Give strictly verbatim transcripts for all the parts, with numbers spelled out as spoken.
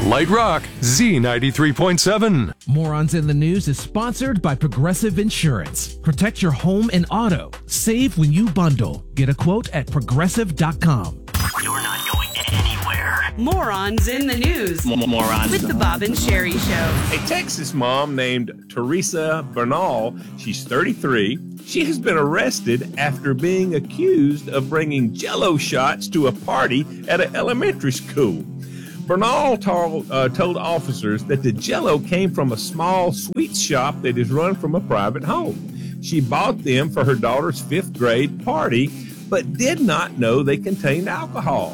Light Rock, Z ninety-three point seven. Morons in the News is sponsored by Progressive Insurance. Protect your home and auto. Save when you bundle. Get a quote at progressive dot com. You're not going anywhere. Morons in the News. Morons. With the Bob and Sherry Show. A Texas mom named Teresa Bernal, she's thirty-three. She has been arrested after being accused of bringing Jell-O shots to a party at an elementary school. Bernal told, uh, told officers that the Jell-O came from a small sweet shop that is run from a private home. She bought them for her daughter's fifth grade party, but did not know they contained alcohol.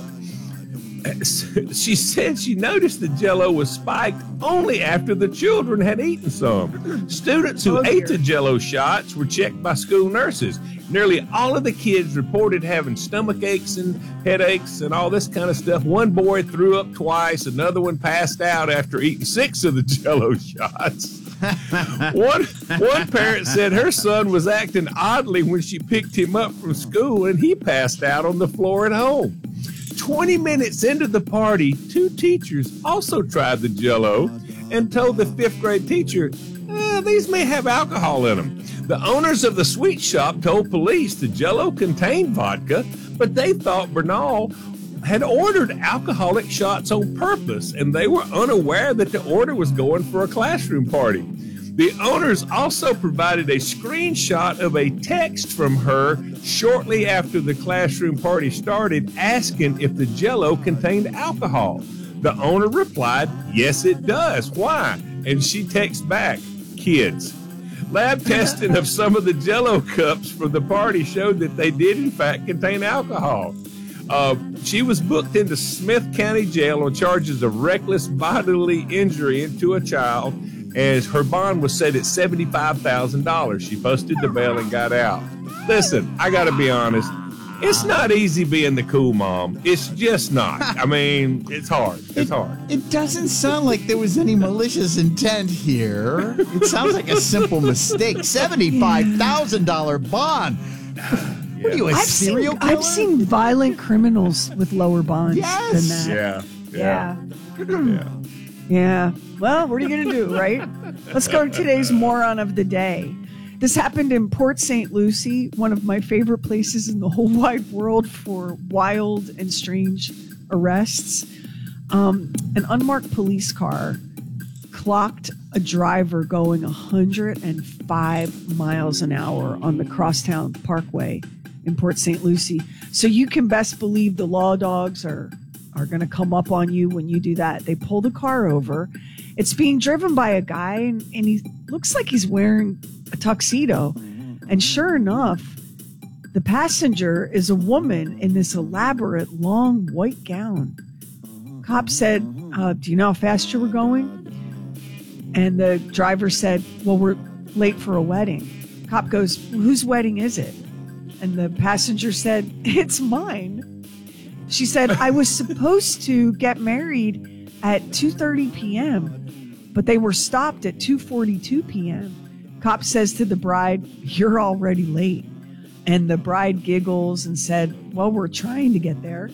She said she noticed the Jell-O was spiked only after the children had eaten some. Students who oh, ate the Jell-O shots were checked by school nurses. Nearly all of the kids reported having stomach aches and headaches and all this kind of stuff. One boy threw up twice. Another one passed out after eating six of the Jell-O shots. one, one parent said her son was acting oddly when she picked him up from school and he passed out on the floor at home. twenty minutes into the party, two teachers also tried the Jell-O and told the fifth grade teacher, eh, these may have alcohol in them. The owners of the sweet shop told police the Jell-O contained vodka, but they thought Bernal had ordered alcoholic shots on purpose, and they were unaware that the order was going for a classroom party. The owners also provided a screenshot of a text from her shortly after the classroom party started asking if the Jell-O contained alcohol. The owner replied, yes, it does. Why? And she texted back, kids. Lab testing of some of the Jell-O cups from the party showed that they did, in fact, contain alcohol. Uh, she was booked into Smith County Jail on charges of reckless bodily injury to a child, as her bond was set at seventy-five thousand dollars. She posted the bail and got out. Listen, I got to be honest. It's not easy being the cool mom. It's just not. I mean, it's hard. It's it, hard. It doesn't sound like there was any malicious intent here. It sounds like a simple mistake. seventy-five thousand dollars bond. What are you, a I've serial seen, killer? I've seen violent criminals with lower bonds yes. than that. Yeah. Yeah. Yeah. yeah. Yeah. Well, what are you going to do, right? Let's go to today's moron of the day. This happened in Port Saint Lucie, one of my favorite places in the whole wide world for wild and strange arrests. Um, an unmarked police car clocked a driver going one hundred five miles an hour on the Crosstown Parkway in Port Saint Lucie. So you can best believe the law dogs are are going to come up on you when you do that. They pull the car over. It's being driven by a guy, and, and he looks like he's wearing a tuxedo. And sure enough, the passenger is a woman in this elaborate, long white gown. Cop said, uh, do you know how fast you were going? And the driver said, well, we're late for a wedding. Cop goes, whose wedding is it? And the passenger said, it's mine. She said, I was supposed to get married at two thirty p.m., but they were stopped at two forty-two p.m. Cop says to the bride, you're already late. And the bride giggles and said, well, we're trying to get there.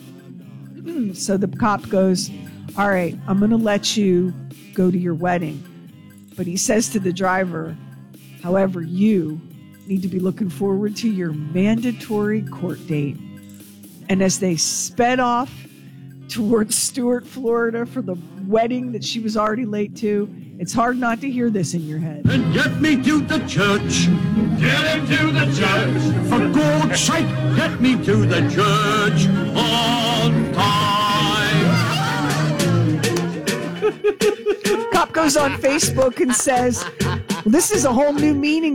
So the cop goes, all right, I'm going to let you go to your wedding. But he says to the driver, however, you need to be looking forward to your mandatory court date. And as they sped off towards Stuart, Florida for the wedding that she was already late to, it's hard not to hear this in your head. And get me to the church. Get him to the church. For God's sake, get me to the church on time. Cop goes on Facebook and says, well, this is a whole new meaning